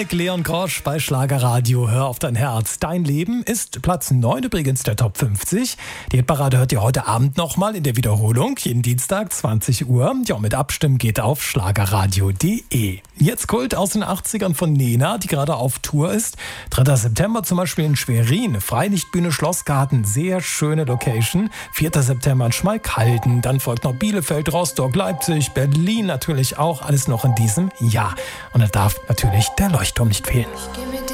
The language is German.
Mike Leon Grosch bei Schlagerradio. Hör auf dein Herz. Dein Leben ist Platz 9 übrigens der Top 50. Die Hitparade hört ihr heute Abend nochmal in der Wiederholung. Jeden Dienstag 20 Uhr. Ja, mit Abstimmen geht auf schlagerradio.de. Jetzt Kult aus den 80ern von Nena, die gerade auf Tour ist. 3. September zum Beispiel in Schwerin. Freilichtbühne Schlossgarten. Sehr schöne Location. 4. September in Schmalkalden. Dann folgt noch Bielefeld, Rostock, Leipzig, Berlin natürlich auch. Alles noch in diesem Jahr. Und da darf natürlich der Leuchtturm nicht fehlen.